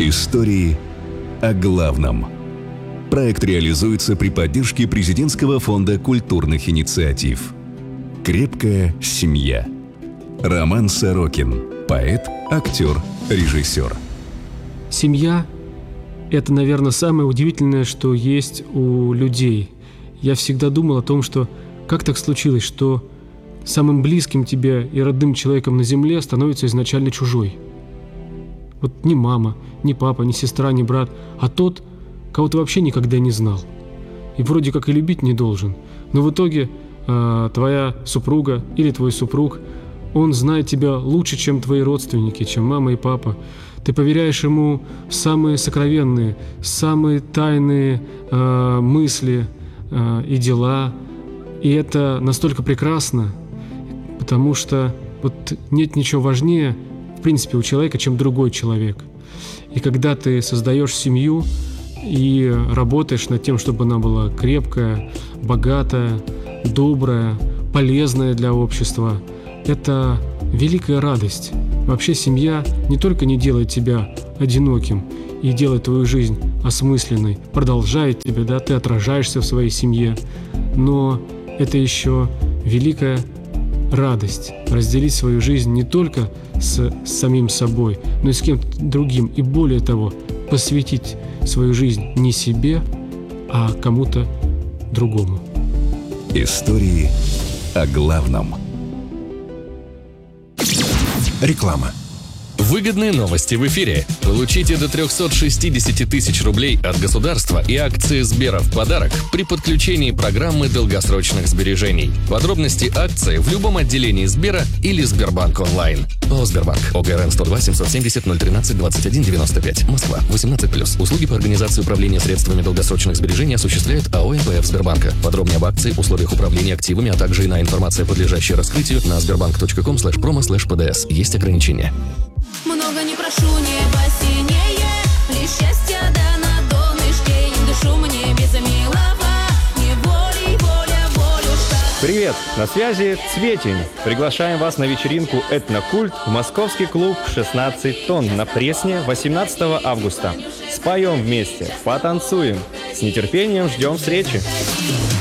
Истории о главном. Проект реализуется при поддержке Президентского фонда культурных инициатив. «Крепкая семья». Роман Сорокин. Поэт, актер, режиссер. Семья – это, наверное, самое удивительное, что есть у людей. Я всегда думал о том, что как так случилось, что самым близким тебе и родным человеком на земле становится изначально чужой. Вот ни мама, ни папа, ни сестра, ни брат, а тот, кого ты вообще никогда не знал. И вроде как и любить не должен. Но в итоге твоя супруга или твой супруг, он знает тебя лучше, чем твои родственники, чем мама и папа. Ты поверяешь ему самые сокровенные, самые тайные мысли и дела. И это настолько прекрасно, потому что вот нет ничего важнее, в принципе, у человека, чем другой человек. И когда ты создаешь семью и работаешь над тем, чтобы она была крепкая, богатая, добрая, полезная для общества, это великая радость. Вообще семья не только не делает тебя одиноким и делает твою жизнь осмысленной, продолжает тебя, да, ты отражаешься в своей семье, но это еще великая радость разделить свою жизнь не только с самим собой, но и с кем-то другим. И более того, посвятить свою жизнь не себе, а кому-то другому. Истории о главном. Реклама. Выгодные новости в эфире. Получите до 360 тысяч рублей от государства и акции Сбера в подарок при подключении программы долгосрочных сбережений. Подробности акции в любом отделении Сбера или Сбербанк онлайн. ООО «Сбербанк». ОГРН 102 770 013 21 95. Москва. 18+. Услуги по организации управления средствами долгосрочных сбережений осуществляет АО НПФ Сбербанка. Подробнее об акции, условиях управления активами, а также иная информация, подлежащая раскрытию, на sberbank.com/promo/pds. Есть ограничения. Много не прошу, небо синее, лишь счастье да на донышке, им душу мне без милого, не волей, воля, волюшка. Привет, на связи Цветень. Приглашаем вас на вечеринку «Этнокульт» в московский клуб «16 тонн» на Пресне 18 августа. Споем вместе, потанцуем. С нетерпением ждем встречи.